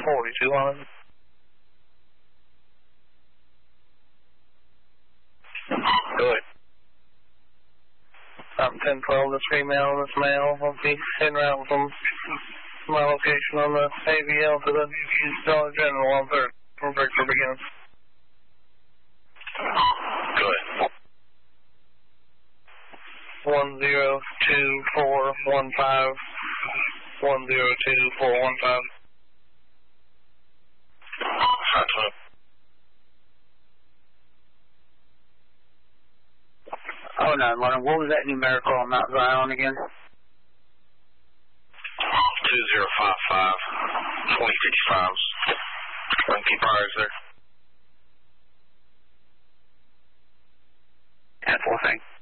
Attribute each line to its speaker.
Speaker 1: 4200.
Speaker 2: Go ahead.
Speaker 1: 1012, this female and this male will be en route from my location on the AVL to the Dollar General on 3rd. We're break for beginners.
Speaker 2: Go ahead.
Speaker 1: 102415. 102415.
Speaker 2: 512.
Speaker 3: Oh, 911. What was that numerical on Mount Zion again?
Speaker 2: 2055. 2055s. Keep our eyes there.
Speaker 3: And 4 thing.